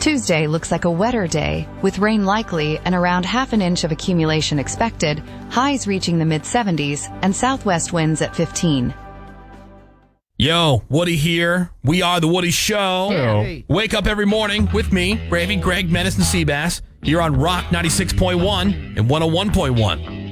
Tuesday looks like a wetter day, with rain likely and around half an inch of accumulation expected, highs reaching the mid-70s, and southwest winds at 15. Yo, Woody here. We are The Woody Show. Hey. Wake up every morning with me, Gravy, Greg, Menace, and Seabass, here on Rock 96.1 and 101.1.